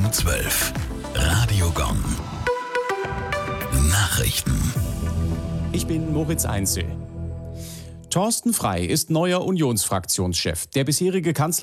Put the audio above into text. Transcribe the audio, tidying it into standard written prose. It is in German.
um 12. Radio Gong. Nachrichten. Ich bin Moritz Einzel. Thorsten Frey ist neuer Unionsfraktionschef. Der bisherige Kanzler